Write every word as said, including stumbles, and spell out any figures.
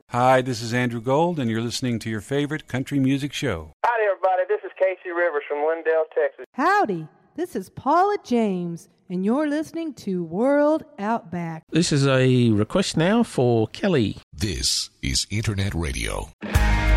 Hi, this is Andrew Gold, and you're listening to your favorite country music show. Howdy, everybody. This is Casey Rivers from Lindale, Texas. Howdy. This is Paula James, and you're listening to World Outback. This is a request now for Kelly. This is Internet Radio.